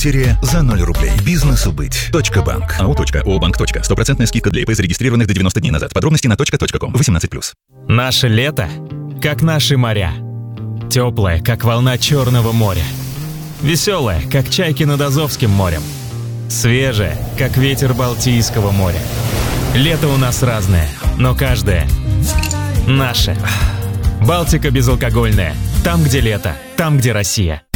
За 0 рублей. Бизнесу быть. .банк. АО.ОБанк. 100% скидка для ИП, зарегистрированных до 90 дней назад. Подробности на .ком. 18+. Наше лето, как наши моря. Теплое, как волна Черного моря. Веселое, как чайки над Азовским морем. Свежее, как ветер Балтийского моря. Лето у нас разное, но каждое наше. Балтика безалкогольная. Там, где лето, там, где Россия.